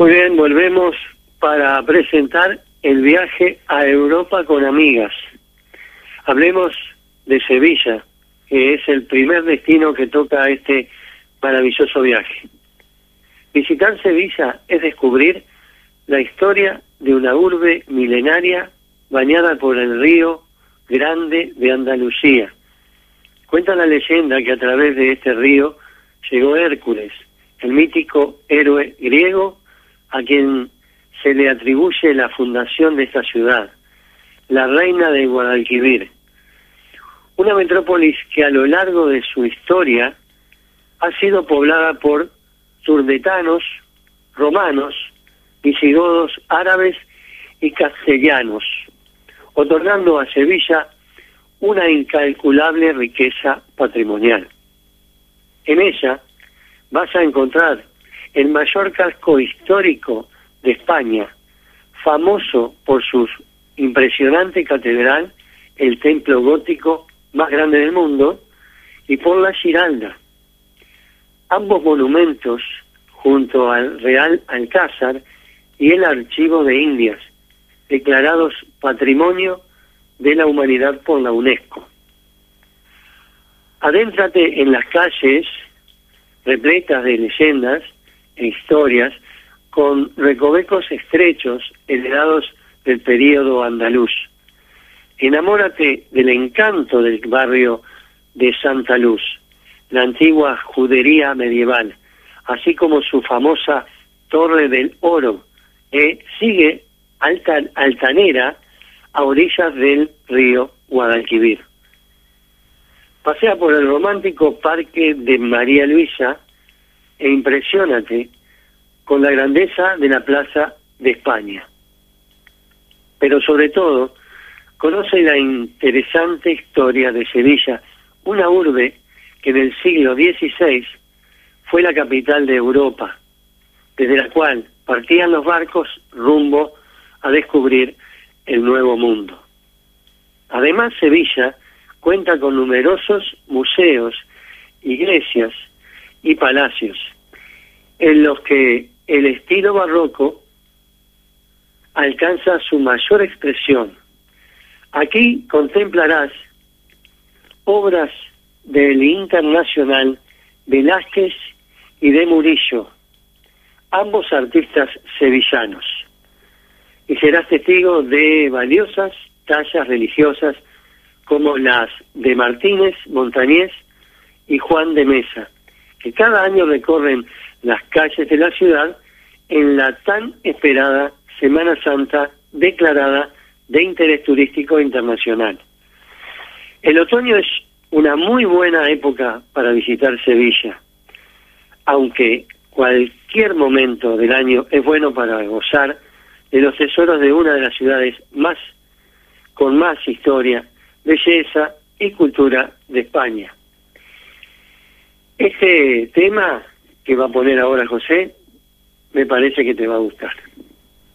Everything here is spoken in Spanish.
Muy bien, volvemos para presentar el viaje a Europa con amigas. Hablemos de Sevilla, que es el primer destino que toca este maravilloso viaje. Visitar Sevilla es descubrir la historia de una urbe milenaria bañada por el río Grande de Andalucía. Cuenta la leyenda que a través de este río llegó Hércules, el mítico héroe griego a quien se le atribuye la fundación de esta ciudad, la reina de Guadalquivir. Una metrópolis que a lo largo de su historia ha sido poblada por turdetanos, romanos, visigodos, árabes y castellanos, otorgando a Sevilla una incalculable riqueza patrimonial. En ella vas a encontrar el mayor casco histórico de España, famoso por su impresionante catedral, el templo gótico más grande del mundo, y por la Giralda. Ambos monumentos, junto al Real Alcázar y el Archivo de Indias, declarados Patrimonio de la Humanidad por la UNESCO. Adéntrate en las calles repletas de leyendas e historias con recovecos estrechos heredados del período andaluz. Enamórate del encanto del barrio de Santa Luz, la antigua judería medieval, así como su famosa Torre del Oro, sigue altanera a orillas del río Guadalquivir. Pasea por el romántico Parque de María Luisa e impresiónate con la grandeza de la Plaza de España. Pero sobre todo, conoce la interesante historia de Sevilla, una urbe que en el siglo XVI fue la capital de Europa, desde la cual partían los barcos rumbo a descubrir el Nuevo Mundo. Además, Sevilla cuenta con numerosos museos, iglesias y palacios, en los que el estilo barroco alcanza su mayor expresión. Aquí contemplarás obras del internacional Velázquez y de Murillo, ambos artistas sevillanos, y serás testigo de valiosas tallas religiosas como las de Martínez, Montañés y Juan de Mesa, que cada año recorren las calles de la ciudad en la tan esperada Semana Santa declarada de interés turístico internacional. El otoño es una muy buena época para visitar Sevilla, aunque cualquier momento del año es bueno para gozar de los tesoros de una de las ciudades con más historia, belleza y cultura de España. Este tema que va a poner ahora José me parece que te va a gustar.